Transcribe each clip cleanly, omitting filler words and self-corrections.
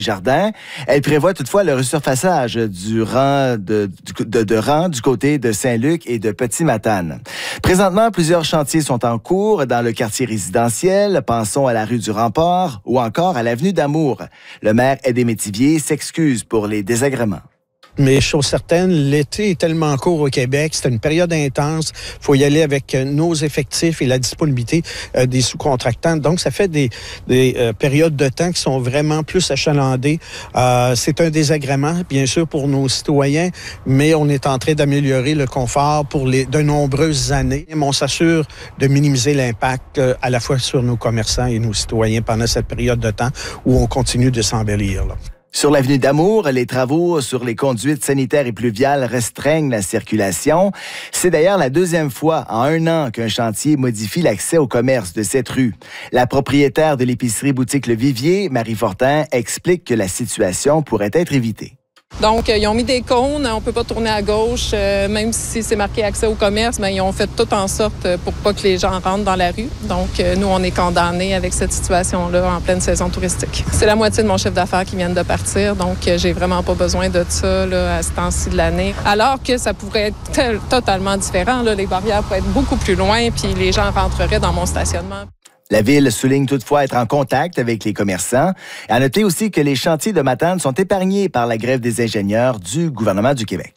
Jardin. Elle prévoit toutefois le resurfaçage du rang du côté de Saint-Luc et de Petit-Matane. Présentement, plusieurs chantiers sont en cours dans le quartier résidentiel. Pensons à la rue du Rempart ou encore à l'avenue d'Amour. Le maire Aidé Métivier s'excuse pour les désagréments. Mais chose certaine, l'été est tellement court au Québec, c'est une période intense. Il faut y aller avec nos effectifs et la disponibilité des sous-contractants. Donc, ça fait des périodes de temps qui sont vraiment plus achalandées. C'est un désagrément, bien sûr, pour nos citoyens, mais on est en train d'améliorer le confort pour de nombreuses années. On s'assure de minimiser l'impact à la fois sur nos commerçants et nos citoyens pendant cette période de temps où on continue de s'embellir. Sur l'avenue d'Amour, les travaux sur les conduites sanitaires et pluviales restreignent la circulation. C'est d'ailleurs la deuxième fois en 1 an qu'un chantier modifie l'accès au commerce de cette rue. La propriétaire de l'épicerie-boutique Le Vivier, Marie Fortin, explique que la situation pourrait être évitée. Donc, ils ont mis des cônes, on ne peut pas tourner à gauche, même si c'est marqué accès au commerce, mais ils ont fait tout en sorte pour pas que les gens rentrent dans la rue. Donc, nous, on est condamnés avec cette situation-là en pleine saison touristique. C'est la moitié de mon chiffre d'affaires qui viennent de partir, donc j'ai vraiment pas besoin de ça là, à ce temps-ci de l'année. Alors que ça pourrait être totalement différent. Là, les barrières pourraient être beaucoup plus loin, puis les gens rentreraient dans mon stationnement. La Ville souligne toutefois être en contact avec les commerçants. À noter aussi que les chantiers de Matane sont épargnés par la grève des ingénieurs du gouvernement du Québec.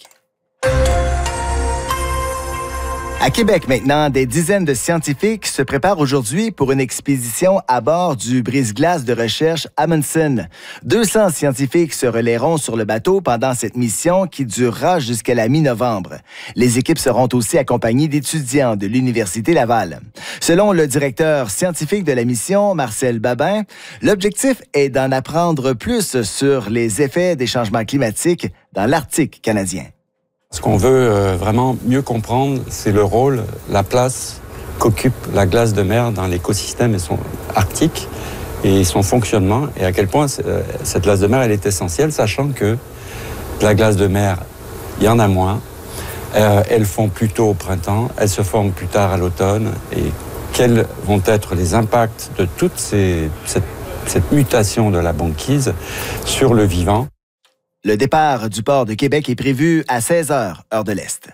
À Québec maintenant, des dizaines de scientifiques se préparent aujourd'hui pour une expédition à bord du brise-glace de recherche Amundsen. 200 scientifiques se relayeront sur le bateau pendant cette mission qui durera jusqu'à la mi-novembre. Les équipes seront aussi accompagnées d'étudiants de l'Université Laval. Selon le directeur scientifique de la mission, Marcel Babin, l'objectif est d'en apprendre plus sur les effets des changements climatiques dans l'Arctique canadien. Ce qu'on veut vraiment mieux comprendre, c'est le rôle, la place qu'occupe la glace de mer dans l'écosystème arctique et son fonctionnement, et à quel point cette glace de mer elle est essentielle, sachant que la glace de mer, il y en a moins, elles font plus tôt au printemps, elles se forment plus tard à l'automne, et quels vont être les impacts de toute cette mutation de la banquise sur le vivant. Le départ du port de Québec est prévu à 16h, heure de l'Est.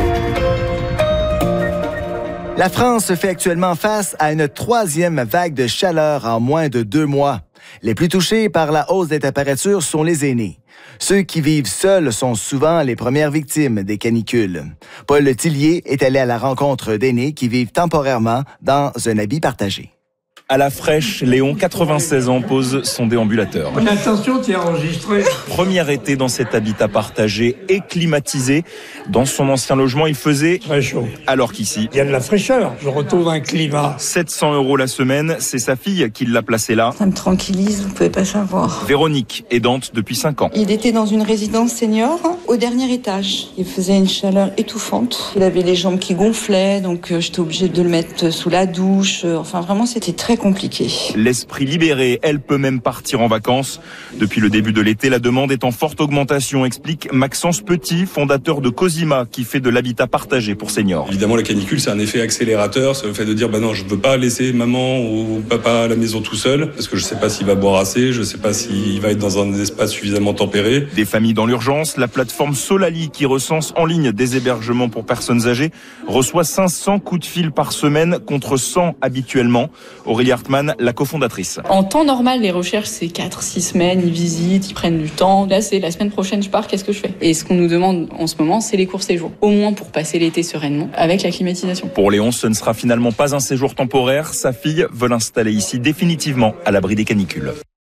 La France fait actuellement face à une 3e vague de chaleur en moins de 2 mois. Les plus touchés par la hausse des températures sont les aînés. Ceux qui vivent seuls sont souvent les premières victimes des canicules. Paul Letillier est allé à la rencontre d'aînés qui vivent temporairement dans un habit partagé. À la fraîche, Léon, 96 ans, pose son déambulateur. Attention, tu es enregistré. Premier été dans cet habitat partagé et climatisé. Dans son ancien logement, il faisait très chaud. Alors qu'ici, il y a de la fraîcheur. Je retrouve un climat. 700 € la semaine, c'est sa fille qui l'a placé là. Ça me tranquillise, vous pouvez pas savoir. Véronique, aidante depuis 5 ans. Il était dans une résidence senior au dernier étage. Il faisait une chaleur étouffante. Il avait les jambes qui gonflaient, donc j'étais obligée de le mettre sous la douche. Enfin, vraiment, c'était très compliqué. L'esprit libéré, elle peut même partir en vacances. Depuis le début de l'été, la demande est en forte augmentation, explique Maxence Petit, fondateur de Cosima, qui fait de l'habitat partagé pour seniors. Évidemment, la canicule, c'est un effet accélérateur. C'est le fait de dire, non, je ne veux pas laisser maman ou papa à la maison tout seul, parce que je ne sais pas s'il va boire assez, je ne sais pas s'il va être dans un espace suffisamment tempéré. Des familles dans l'urgence, la plateforme Solali, qui recense en ligne des hébergements pour personnes âgées, reçoit 500 coups de fil par semaine contre 100 habituellement. Aurélie Hartmann, la cofondatrice. En temps normal, les recherches, c'est 4-6 semaines, ils visitent, ils prennent du temps. Là, c'est la semaine prochaine, je pars, qu'est-ce que je fais? Et ce qu'on nous demande en ce moment, c'est les courts séjours. Au moins pour passer l'été sereinement, avec la climatisation. Pour Léon, ce ne sera finalement pas un séjour temporaire. Sa fille veut l'installer ici définitivement à l'abri des canicules.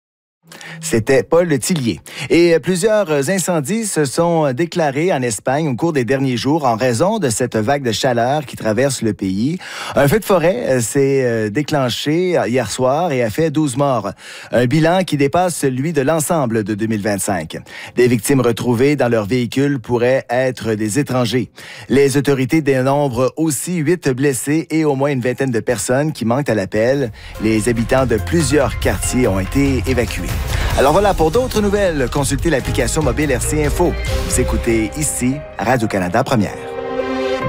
C'était Paul Letillier. Et plusieurs incendies se sont déclarés en Espagne au cours des derniers jours en raison de cette vague de chaleur qui traverse le pays. Un feu de forêt s'est déclenché hier soir et a fait 12 morts. Un bilan qui dépasse celui de l'ensemble de 2025. Des victimes retrouvées dans leur véhicule pourraient être des étrangers. Les autorités dénombrent aussi 8 blessés et au moins une vingtaine de personnes qui manquent à l'appel. Les habitants de plusieurs quartiers ont été évacués. Alors voilà, pour d'autres nouvelles, consultez l'application mobile RC Info. Vous écoutez ici Radio-Canada Première.